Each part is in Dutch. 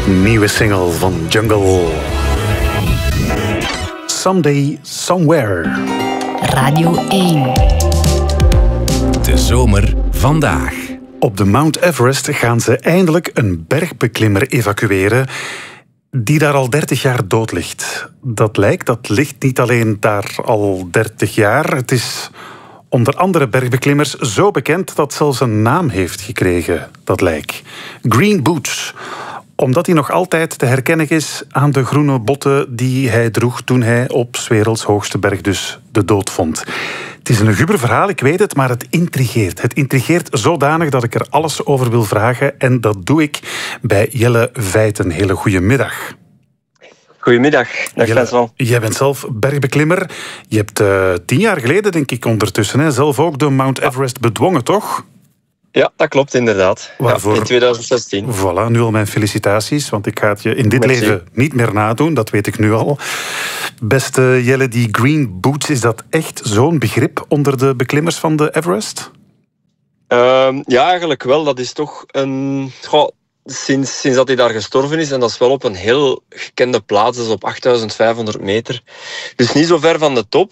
Nieuwe single van Jungle. Someday, Somewhere. Radio 1. De zomer vandaag. Op de Mount Everest gaan ze eindelijk een bergbeklimmer evacueren die daar al 30 jaar dood ligt. Dat ligt niet alleen daar al 30 jaar. Het is onder andere bergbeklimmers zo bekend dat zelfs een naam heeft gekregen, dat lijk. Green Boots. Omdat hij nog altijd te herkennen is aan de groene botten die hij droeg toen hij op 's werelds hoogste berg dus de dood vond. Het is een luguber verhaal, ik weet het, maar het intrigeert. Het intrigeert zodanig dat ik er alles over wil vragen. En dat doe ik bij Jelle Vijten. Hele goede middag. Goedemiddag, dag Vincent. Jij bent zelf bergbeklimmer. Je hebt 10 jaar geleden, denk ik ondertussen, zelf ook de Mount Everest bedwongen, toch? Ja, dat klopt inderdaad. Waarvoor? Ja, in 2016. Voilà, nu al mijn felicitaties, want ik ga het je in dit Merci. leven niet meer nadoen, dat weet ik nu al. Beste Jelle, die Green Boots, is dat echt zo'n begrip onder de beklimmers van de Everest? Ja, eigenlijk wel. Dat is toch een... Sinds dat hij daar gestorven is, en dat is wel op een heel gekende plaats, dus op 8500 meter. Dus niet zo ver van de top.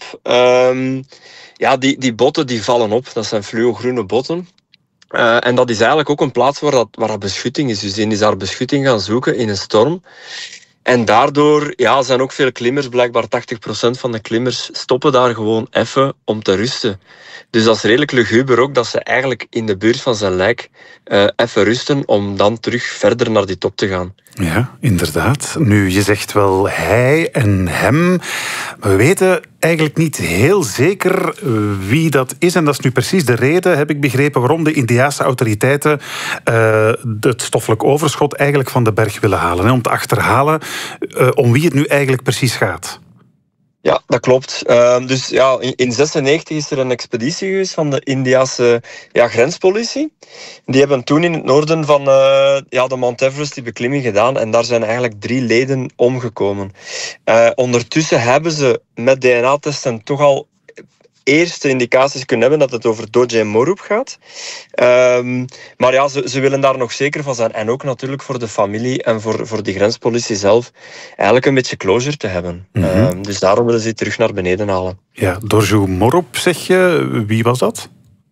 Ja, die botten die vallen op. Dat zijn fluogroene botten. En dat is eigenlijk ook een plaats waar dat beschutting is. Dus die is daar beschutting gaan zoeken in een storm. En daardoor zijn ook veel klimmers, blijkbaar 80% van de klimmers, stoppen daar gewoon even om te rusten. Dus dat is redelijk luguber ook, dat ze eigenlijk in de buurt van zijn lijk even rusten om dan terug verder naar die top te gaan. Ja, inderdaad. Nu, je zegt wel hij en hem. We weten eigenlijk niet heel zeker wie dat is. En dat is nu precies de reden, heb ik begrepen, waarom de Indiase autoriteiten het stoffelijk overschot eigenlijk van de berg willen halen. Om te achterhalen om wie het nu eigenlijk precies gaat. Ja, dat klopt. Dus ja, in 1996 is er een expeditie geweest van de Indiase grenspolitie. Die hebben toen in het noorden van de Mount Everest die beklimming gedaan. En daar zijn eigenlijk 3 leden omgekomen. Ondertussen hebben ze met DNA-testen toch al eerste indicaties kunnen hebben dat het over Dojé Morup gaat. Maar ja, ze willen daar nog zeker van zijn. En ook natuurlijk voor de familie en voor die grenspolitie zelf eigenlijk een beetje closure te hebben. Mm-hmm. Dus daarom willen ze het terug naar beneden halen. Ja, Dojé Morup zeg je. Wie was dat?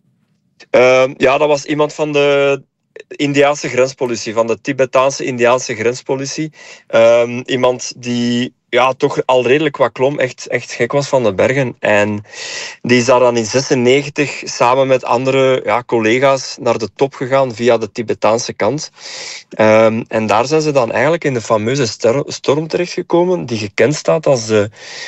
Ja, dat was iemand van de Indiase grenspolitie, van de Tibetaanse Indiaanse grenspolitie. Iemand die toch al redelijk wat klom, echt gek was van de bergen. En die is daar dan in 1996 samen met andere collega's naar de top gegaan via de Tibetaanse kant. En daar zijn ze dan eigenlijk in de fameuze storm terechtgekomen, die gekend staat als in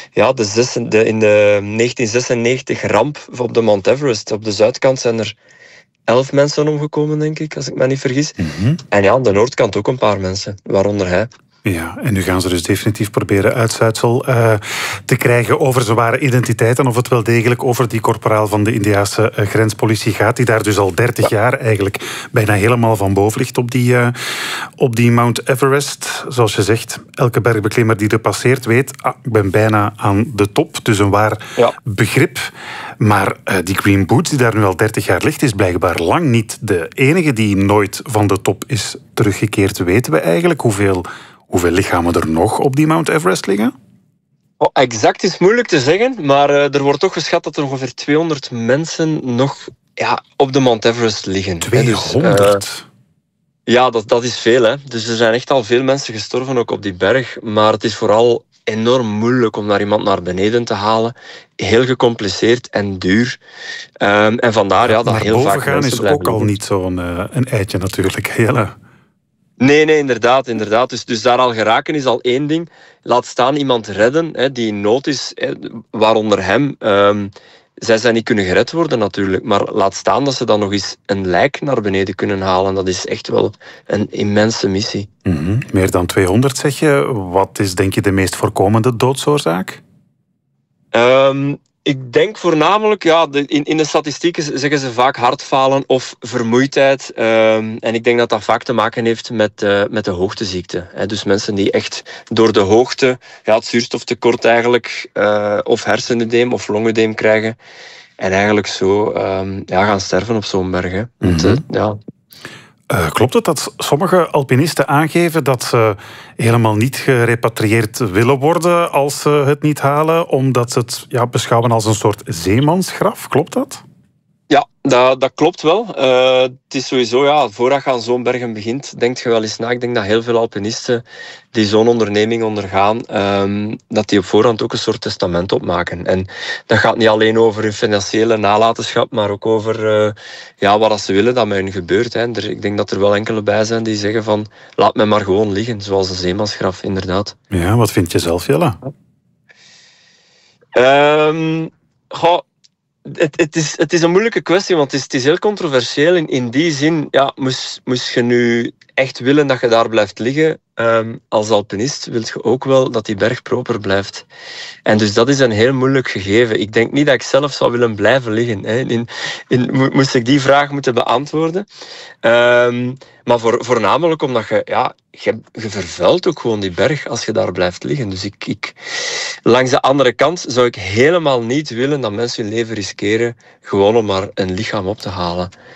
de 1996 ramp op de Mount Everest. Op de zuidkant zijn er 11 mensen omgekomen, denk ik, als ik me niet vergis. Mm-hmm. En aan de noordkant ook een paar mensen, waaronder hij. Ja, en nu gaan ze dus definitief proberen uitsluitsel te krijgen over zijn ware identiteit en of het wel degelijk over die korporaal van de Indiase grenspolitie gaat, die daar dus al 30 jaar eigenlijk bijna helemaal van boven ligt op die Mount Everest. Zoals je zegt, elke bergbeklimmer die er passeert weet, ik ben bijna aan de top, dus een waar begrip. Maar die Green Boots die daar nu al 30 jaar ligt, is blijkbaar lang niet de enige die nooit van de top is teruggekeerd. Weten we eigenlijk hoeveel lichamen er nog op die Mount Everest liggen? Exact is moeilijk te zeggen, maar er wordt toch geschat dat er ongeveer 200 mensen nog op de Mount Everest liggen. 200? Ja, dat is veel. Hè. Dus er zijn echt al veel mensen gestorven ook op die berg. Maar het is vooral enorm moeilijk om daar iemand naar beneden te halen. Heel gecompliceerd en duur. En vandaar dat heel vaak gaan mensen is blijven ook al liggen. niet zo'n een eitje natuurlijk. Jelle. Nee, inderdaad. Dus daar al geraken is al één ding. Laat staan iemand redden die in nood is, waaronder hem. Zij zijn niet kunnen gered worden natuurlijk, maar laat staan dat ze dan nog eens een lijk naar beneden kunnen halen. Dat is echt wel een immense missie. Mm-hmm. Meer dan 200 zeg je. Wat is denk je de meest voorkomende doodsoorzaak? Ik denk voornamelijk, in de statistieken zeggen ze vaak hartfalen of vermoeidheid. En ik denk dat dat vaak te maken heeft met de hoogteziekte. Dus mensen die echt door de hoogte, het zuurstoftekort eigenlijk, of hersenedeem of longedeem krijgen. En eigenlijk zo gaan sterven op zo'n berg. Mm-hmm. Klopt het dat sommige alpinisten aangeven dat ze helemaal niet gerepatrieerd willen worden als ze het niet halen, omdat ze het beschouwen als een soort zeemansgraf? Klopt dat? Ja, dat klopt wel. Het is sowieso, voordat je aan zo'n bergen begint, denk je wel eens na. Ik denk dat heel veel alpinisten die zo'n onderneming ondergaan, dat die op voorhand ook een soort testament opmaken. En dat gaat niet alleen over hun financiële nalatenschap, maar ook over wat ze willen dat met hun gebeurt. Hè. Ik denk dat er wel enkele bij zijn die zeggen van, laat me maar gewoon liggen, zoals een zeemansgraf, inderdaad. Ja, wat vind je zelf, Jelle? Het is een moeilijke kwestie, want het is heel controversieel. In die zin, moest je nu echt willen dat je daar blijft liggen, als alpinist wil je ook wel dat die berg proper blijft. En dus dat is een heel moeilijk gegeven. Ik denk niet dat ik zelf zou willen blijven liggen. Hè. Moest ik die vraag moeten beantwoorden. Maar voornamelijk omdat je vervuilt ook gewoon die berg als je daar blijft liggen. Dus langs de andere kant zou ik helemaal niet willen dat mensen hun leven riskeren gewoon om maar een lichaam op te halen.